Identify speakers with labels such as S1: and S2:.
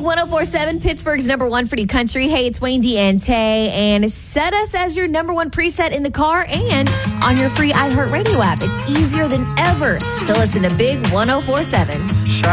S1: 1047, Pittsburgh's number one for new country. Hey, it's Wayne D and Tay, and set us as your number one preset in the car and on your free iHeartRadio app. It's easier than ever to listen to Big 1047.